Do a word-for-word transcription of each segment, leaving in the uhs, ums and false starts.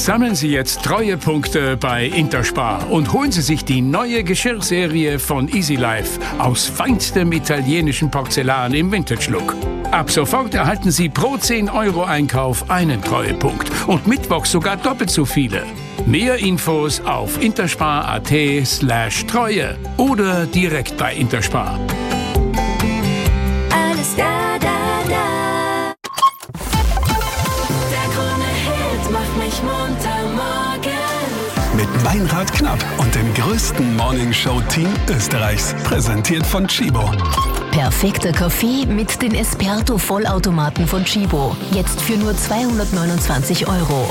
Sammeln Sie jetzt Treuepunkte bei Interspar und holen Sie sich die neue Geschirrserie von Easy Life aus feinstem italienischen Porzellan im Vintage-Look. Ab sofort erhalten Sie pro zehn Euro Einkauf einen Treuepunkt und mittwochs sogar doppelt so viele. Mehr Infos auf interspar.at slash Treue oder direkt bei Interspar. Alles da, da, da. Der Krone-Hit macht mich munter morgen. Mit Meinrad Knapp und dem größten Morningshow-Team Österreichs. Präsentiert von Chibo. Perfekter Kaffee mit den Esperto-Vollautomaten von Chibo. Jetzt für nur zweihundertneunundzwanzig Euro.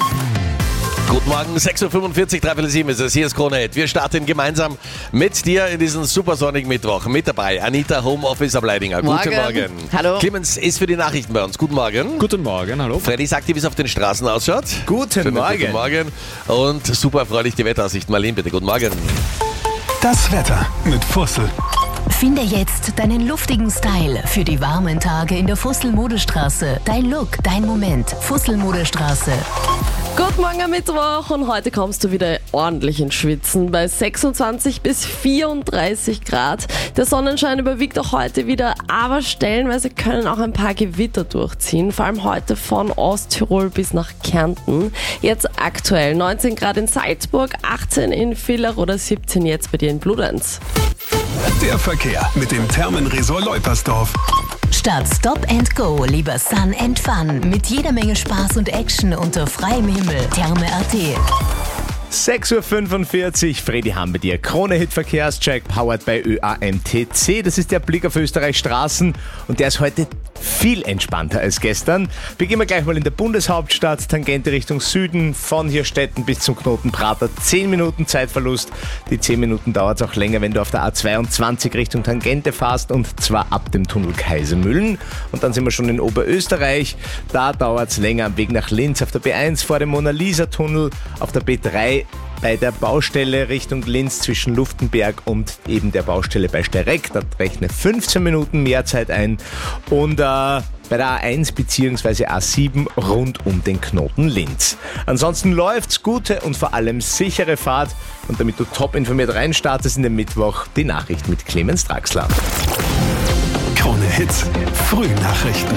Guten Morgen, sechs Uhr fünfundvierzig, drei sieben ist es, hier ist Krone Hit. Wir starten gemeinsam mit dir in diesen supersonnigen Mittwoch. Mit dabei Anita, Homeoffice am Leidinger. Morgen. Guten Morgen. Hallo. Clemens ist für die Nachrichten bei uns. Guten Morgen. Guten Morgen, hallo. Freddy sagt dir, wie es auf den Straßen ausschaut. Guten Schönen Morgen. Guten Morgen. Und super erfreulich die Wetteraussicht. Marlene, bitte. Guten Morgen. Das Wetter mit Fussel. Finde jetzt deinen luftigen Style für die warmen Tage in der Fussel-Modestraße. Dein Look, dein Moment. Fussel-Modestraße. Guten Morgen am Mittwoch und heute kommst du wieder ordentlich ins Schwitzen bei sechsundzwanzig bis vierunddreißig Grad. Der Sonnenschein überwiegt auch heute wieder, aber stellenweise können auch ein paar Gewitter durchziehen, vor allem heute von Osttirol bis nach Kärnten. Jetzt aktuell neunzehn Grad in Salzburg, achtzehn in Villach oder siebzehn jetzt bei dir in Bludenz. Der Verkehr mit dem Thermenresort Leupersdorf. Statt Stop and Go, lieber Sun and Fun. Mit jeder Menge Spaß und Action unter freiem Himmel. Therme punkt at. sechs Uhr fünfundvierzig, Freddy Hamm mit dir. Krone-Hit Verkehrscheck, powered by Ö A M T C. Das ist der Blick auf Österreichs Straßen und der ist heute viel entspannter als gestern. Beginnen wir gleich mal in der Bundeshauptstadt, Tangente Richtung Süden, von Hirstetten bis zum Knoten Prater. zehn Minuten Zeitverlust. Die zehn Minuten dauert es auch länger, wenn du auf der A zweiundzwanzig Richtung Tangente fährst und zwar ab dem Tunnel Kaisermühlen. Und dann sind wir schon in Oberösterreich. Da dauert es länger am Weg nach Linz auf der B eins vor dem Mona-Lisa-Tunnel, auf der B drei bei der Baustelle Richtung Linz zwischen Luftenberg und eben der Baustelle bei Steyrek. Da rechne fünfzehn Minuten mehr Zeit ein. Und äh, bei der A eins bzw. A sieben rund um den Knoten Linz. Ansonsten läuft's, gute und vor allem sichere Fahrt. Und damit du top informiert reinstartest in den Mittwoch, die Nachricht mit Clemens Draxler. Krone Hits, Frühnachrichten.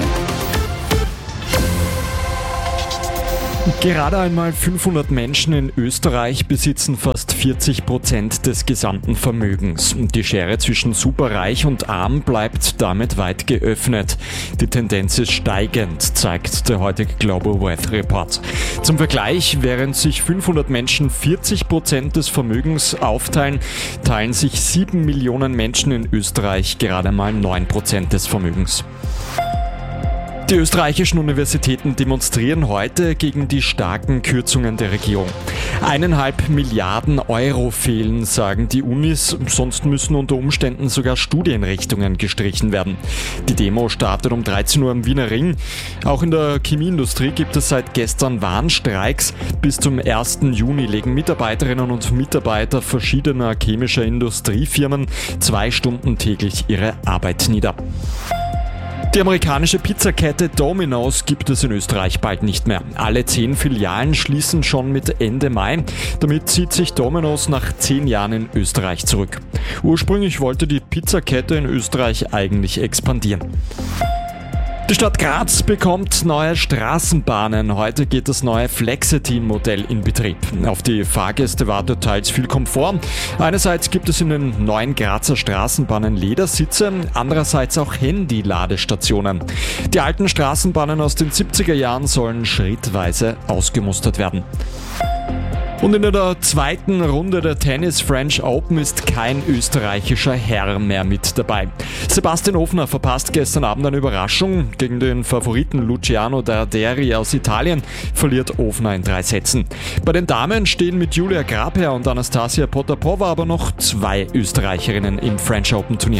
Gerade einmal fünfhundert Menschen in Österreich besitzen fast vierzig Prozent des gesamten Vermögens. Die Schere zwischen superreich und arm bleibt damit weit geöffnet. Die Tendenz ist steigend, zeigt der heutige Global Wealth Report. Zum Vergleich, während sich fünfhundert Menschen vierzig Prozent des Vermögens aufteilen, teilen sich sieben Millionen Menschen in Österreich gerade mal neun Prozent des Vermögens. Die österreichischen Universitäten demonstrieren heute gegen die starken Kürzungen der Regierung. Eineinhalb Milliarden Euro fehlen, sagen die Unis, sonst müssen unter Umständen sogar Studienrichtungen gestrichen werden. Die Demo startet um dreizehn Uhr am Wiener Ring. Auch in der Chemieindustrie gibt es seit gestern Warnstreiks. Bis zum ersten Juni legen Mitarbeiterinnen und Mitarbeiter verschiedener chemischer Industriefirmen zwei Stunden täglich ihre Arbeit nieder. Die amerikanische Pizzakette Domino's gibt es in Österreich bald nicht mehr. Alle zehn Filialen schließen schon mit Ende Mai. Damit zieht sich Domino's nach zehn Jahren in Österreich zurück. Ursprünglich wollte die Pizzakette in Österreich eigentlich expandieren. Die Stadt Graz bekommt neue Straßenbahnen. Heute geht das neue Flexity-Modell in Betrieb. Auf die Fahrgäste wartet teils viel Komfort. Einerseits gibt es in den neuen Grazer Straßenbahnen Ledersitze, andererseits auch Handy-Ladestationen. Die alten Straßenbahnen aus den siebziger Jahren sollen schrittweise ausgemustert werden. Und in der zweiten Runde der Tennis French Open ist kein österreichischer Herr mehr mit dabei. Sebastian Ofner verpasst gestern Abend eine Überraschung. Gegen den Favoriten Luciano Darderi aus Italien verliert Ofner in drei Sätzen. Bei den Damen stehen mit Julia Grabherr und Anastasia Potapova aber noch zwei Österreicherinnen im French Open Turnier.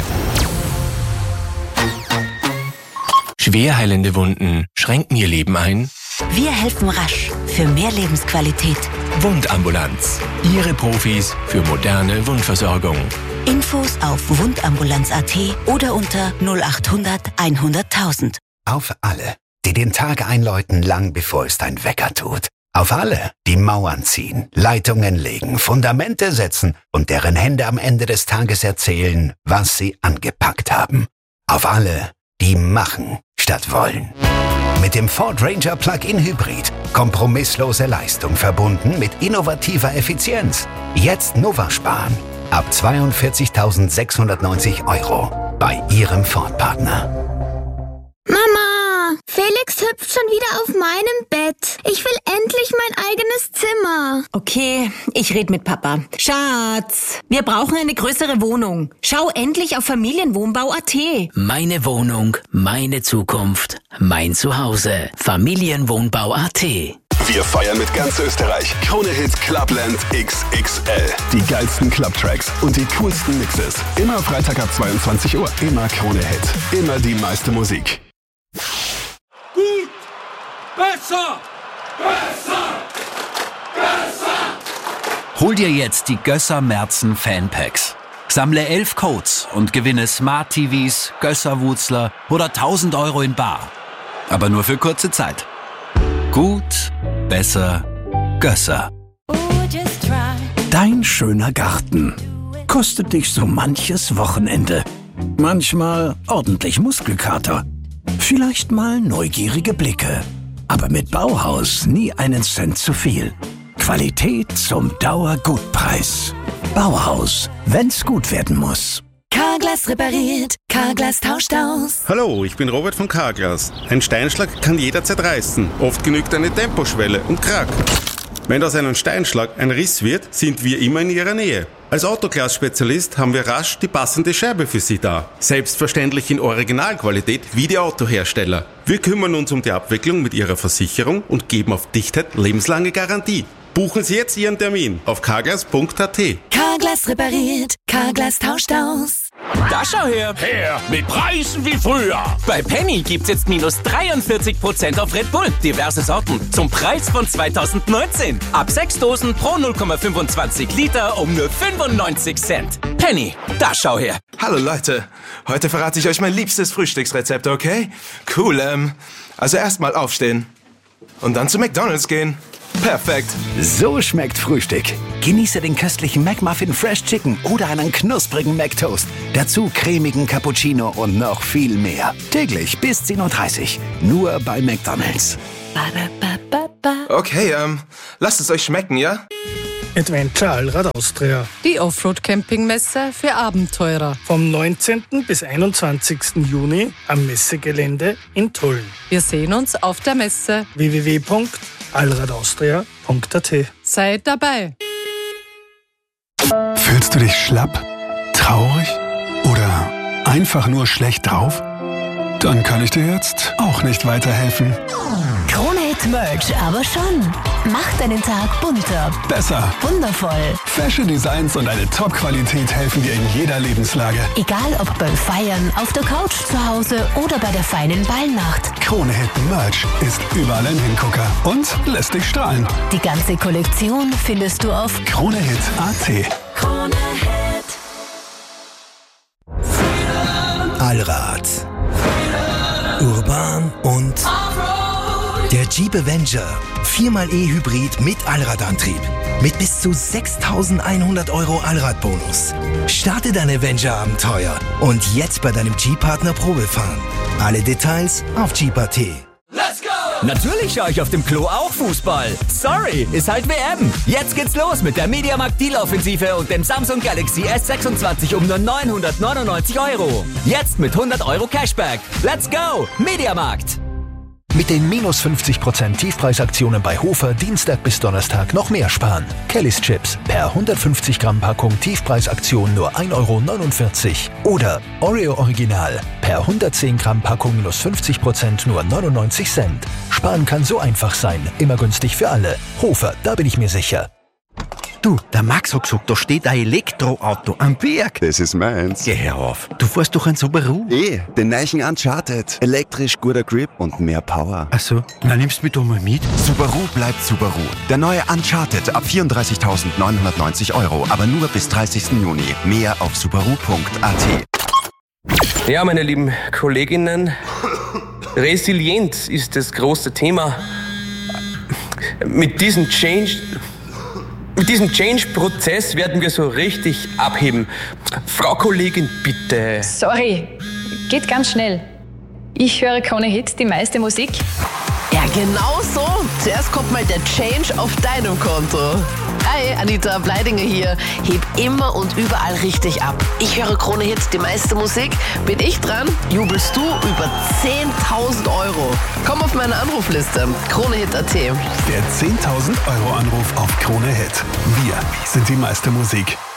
Schwerheilende Wunden schränken ihr Leben ein? Wir helfen rasch für mehr Lebensqualität. Wundambulanz. Ihre Profis für moderne Wundversorgung. Infos auf wundambulanz punkt at oder unter null achthundert hunderttausend. Auf alle, die den Tag einläuten, lang bevor es dein Wecker tut. Auf alle, die Mauern ziehen, Leitungen legen, Fundamente setzen und deren Hände am Ende des Tages erzählen, was sie angepackt haben. Auf alle, die machen statt wollen. Mit dem Ford Ranger Plug-in Hybrid. Kompromisslose Leistung verbunden mit innovativer Effizienz. Jetzt Nova sparen. Ab zweiundvierzigtausendsechshundertneunzig Euro bei Ihrem Ford-Partner. Mama, Felix hüpft schon wieder auf meinem Bett. Ich will endlich mein eigenes Zimmer. Okay, ich red mit Papa. Schatz, wir brauchen eine größere Wohnung. Schau endlich auf Familienwohnbau punkt at. Meine Wohnung, meine Zukunft, mein Zuhause. Familienwohnbau punkt at. Wir feiern mit ganz Österreich Krone Hit Clubland X X L. Die geilsten Clubtracks und die coolsten Mixes. Immer Freitag ab zweiundzwanzig Uhr. Immer Krone Hit. Immer die meiste Musik. Gut! Besser! Besser! Besser! Hol dir jetzt die Gösser Merzen Fanpacks. Sammle elf Codes und gewinne Smart T Vs, Gösser-Wutzler oder tausend Euro in bar. Aber nur für kurze Zeit. Gut, besser, Gösser. Dein schöner Garten kostet dich so manches Wochenende. Manchmal ordentlich Muskelkater. Vielleicht mal neugierige Blicke. Aber mit Bauhaus nie einen Cent zu viel. Qualität zum Dauergutpreis. Bauhaus, wenn's gut werden muss. Carglass repariert, Carglass tauscht aus. Hallo, ich bin Robert von Carglass. Ein Steinschlag kann jederzeit reißen. Oft genügt eine Temposchwelle und krack. Wenn aus einem Steinschlag ein Riss wird, sind wir immer in Ihrer Nähe. Als Autoglas-Spezialist haben wir rasch die passende Scheibe für Sie da. Selbstverständlich in Originalqualität wie die Autohersteller. Wir kümmern uns um die Abwicklung mit Ihrer Versicherung und geben auf Dichtheit lebenslange Garantie. Buchen Sie jetzt Ihren Termin auf carglass punkt at. Carglass repariert, Carglass tauscht aus. Da schau her! Her! Mit Preisen wie früher! Bei Penny gibt's jetzt minus dreiundvierzig Prozent auf Red Bull. Diverse Sorten zum Preis von zweitausendneunzehn. Ab sechs Dosen pro null Komma fünfundzwanzig Liter um nur fünfundneunzig Cent. Penny, da schau her! Hallo Leute, heute verrate ich euch mein liebstes Frühstücksrezept, okay? Cool, ähm, also erstmal aufstehen und dann zu McDonald's gehen. Perfekt. So schmeckt Frühstück. Genieße den köstlichen McMuffin Fresh Chicken oder einen knusprigen McToast. Dazu cremigen Cappuccino und noch viel mehr. Täglich bis zehn Uhr dreißig. Nur bei McDonald's. Okay, ähm, lasst es euch schmecken, ja? Adventure Allrad Austria. Die Offroad-Campingmesse für Abenteurer. Vom neunzehnten bis einundzwanzigsten Juni am Messegelände in Tulln. Wir sehen uns auf der Messe. w w w punkt allradaustria punkt at. Seid dabei. Fühlst du dich schlapp, traurig oder einfach nur schlecht drauf? Dann kann ich dir jetzt auch nicht weiterhelfen. Krone Hit Merch, aber schon. Macht deinen Tag bunter. Besser. Wundervoll. Fashion Designs und eine Top-Qualität helfen dir in jeder Lebenslage. Egal ob beim Feiern, auf der Couch zu Hause oder bei der feinen Ballnacht. Krone Hit Merch ist überall ein Hingucker und lässt dich strahlen. Die ganze Kollektion findest du auf Krone Hit punkt at. Krone Hit. Allrad. Urban und der Jeep Avenger. Viermal E-Hybrid mit Allradantrieb. Mit bis zu sechstausendeinhundert Euro Allradbonus. Starte dein Avenger-Abenteuer und jetzt bei deinem Jeep-Partner Probe fahren. Alle Details auf jeep punkt at. Let's go! Natürlich schaue ich auf dem Klo auch Fußball. Sorry, ist halt W M. Jetzt geht's los mit der Mediamarkt Deal-Offensive und dem Samsung Galaxy S sechsundzwanzig um nur neunhundertneunundneunzig Euro. Jetzt mit hundert Euro Cashback. Let's go! Mediamarkt! Mit den minus fünfzig Prozent Tiefpreisaktionen bei Hofer Dienstag bis Donnerstag noch mehr sparen. Kellys Chips per hundertfünfzig Gramm Packung Tiefpreisaktion nur ein Euro neunundvierzig. Oder Oreo Original per hundertzehn Gramm Packung minus fünfzig Prozent nur neunundneunzig Cent. Sparen kann so einfach sein. Immer günstig für alle. Hofer, da bin ich mir sicher. Du, der Max hat gesagt, da steht ein Elektroauto am Berg. Das ist meins. Geh her auf. Du fährst doch ein Subaru. Eh, den neuen Uncharted. Elektrisch, guter Grip und mehr Power. Ach so, na nimmst du mich doch mal mit. Subaru bleibt Subaru. Der neue Uncharted ab vierunddreißigtausendneunhundertneunzig Euro, aber nur bis dreißigsten Juni. Mehr auf subaru punkt at. Ja, meine lieben Kolleginnen, Resilienz ist das große Thema. Mit diesem Change... Mit diesem Change-Prozess werden wir so richtig abheben. Frau Kollegin, bitte. Sorry, geht ganz schnell. Ich höre Krone Hit, die meiste Musik. Ja, genau so. Zuerst kommt mal der Change auf deinem Konto. Hi, Anita Bleidinger hier. Heb immer und überall richtig ab. Ich höre Krone Hit, die meiste Musik. Bin ich dran, jubelst du über zehntausend Euro. Komm auf meine Anrufliste. Krone Hit Punkt at. Der zehntausend Euro Anruf auf Krone Hit. Wir sind die meiste Musik.